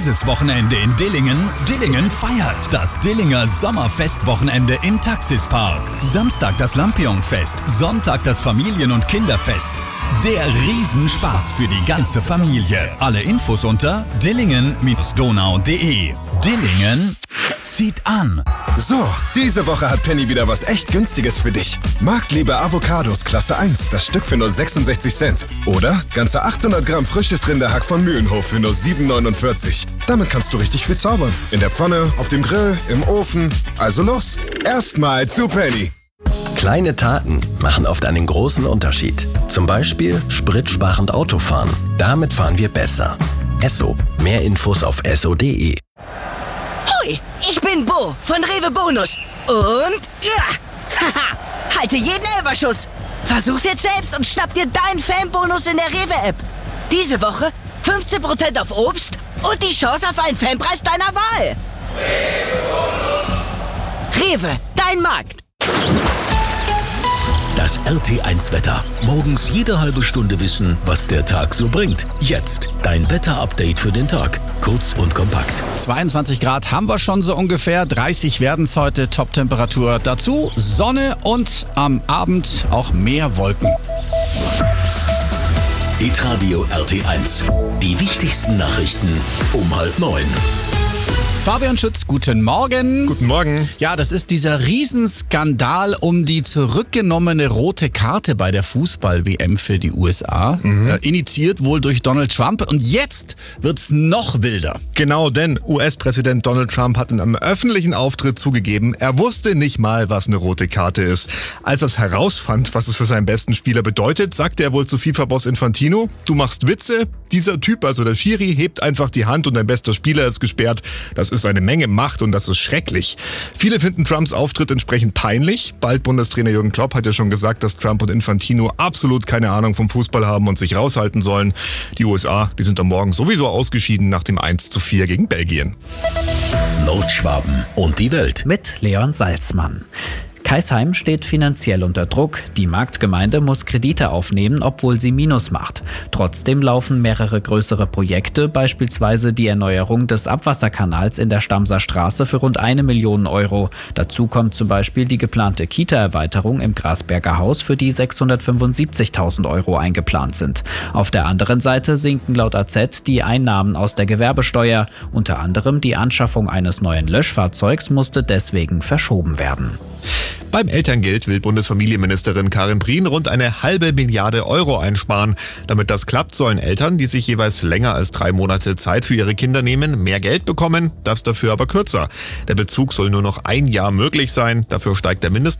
Dieses Wochenende in Dillingen. Dillingen feiert das Dillinger Sommerfestwochenende im Taxispark. Samstag das Lampion-Fest, Sonntag das Familien- und Kinderfest. Der Riesenspaß für die ganze Familie. Alle Infos unter dillingen-donau.de. Dillingen zieht an. So, diese Woche hat Penny wieder was echt Günstiges für dich. Marktliebe Avocados Klasse 1, das Stück für nur 66 Cent. Oder ganze 800 Gramm frisches Rinderhack von Mühlenhof für nur 7,49. Damit kannst du richtig viel zaubern. In der Pfanne, auf dem Grill, im Ofen. Also los, erstmal zu Penny. Kleine Taten machen oft einen großen Unterschied. Zum Beispiel spritsparend Autofahren. Damit fahren wir besser. Esso. Mehr Infos auf esso.de. Hoi, ich bin Bo von Rewe Bonus. Und haha, halte jeden Elferschuss. Versuch's jetzt selbst und schnapp dir deinen Fanbonus in der Rewe-App. Diese Woche 15% auf Obst und die Chance auf einen Fanpreis deiner Wahl. Rewe, dein Markt. Das RT1-Wetter. Morgens jede halbe Stunde wissen, was der Tag so bringt. Jetzt dein Wetter-Update für den Tag. Kurz und kompakt. 22 Grad haben wir schon so ungefähr. 30 werden es heute. Top-Temperatur. Dazu Sonne und am Abend auch mehr Wolken. Hitradio RT1. Die wichtigsten Nachrichten um 8:30. Fabian Schütz, guten Morgen. Guten Morgen. Ja, das ist dieser Riesenskandal um die zurückgenommene rote Karte bei der Fußball-WM für die USA. Initiiert wohl durch Donald Trump. Und jetzt wird's noch wilder. Genau, denn US-Präsident Donald Trump hat in einem öffentlichen Auftritt zugegeben, er wusste nicht mal, was eine rote Karte ist. Als er es herausfand, was es für seinen besten Spieler bedeutet, sagte er wohl zu FIFA-Boss Infantino, du machst Witze, dieser Typ, also der Schiri, hebt einfach die Hand und dein bester Spieler ist gesperrt. Das ist eine Menge Macht und das ist schrecklich. Viele finden Trumps Auftritt entsprechend peinlich. Bald Bundestrainer Jürgen Klopp hat ja schon gesagt, dass Trump und Infantino absolut keine Ahnung vom Fußball haben und sich raushalten sollen. Die USA, die sind am Morgen sowieso ausgeschieden nach dem 1:4 gegen Belgien. Nordschwaben und die Welt. Mit Leon Salzmann. Kaisheim steht finanziell unter Druck. Die Marktgemeinde muss Kredite aufnehmen, obwohl sie Minus macht. Trotzdem laufen mehrere größere Projekte, beispielsweise die Erneuerung des Abwasserkanals in der Stamser Straße für rund 1 Million Euro. Dazu kommt zum Beispiel die geplante Kita-Erweiterung im Grasberger Haus, für die 675.000 Euro eingeplant sind. Auf der anderen Seite sinken laut AZ die Einnahmen aus der Gewerbesteuer. Unter anderem die Anschaffung eines neuen Löschfahrzeugs musste deswegen verschoben werden. Beim Elterngeld will Bundesfamilienministerin Karin Prien rund 1,5 Milliarde Euro einsparen. Damit das klappt, sollen Eltern, die sich jeweils länger als 3 Monate Zeit für ihre Kinder nehmen, mehr Geld bekommen, das dafür aber kürzer. Der Bezug soll nur noch 1 Jahr möglich sein, dafür steigt der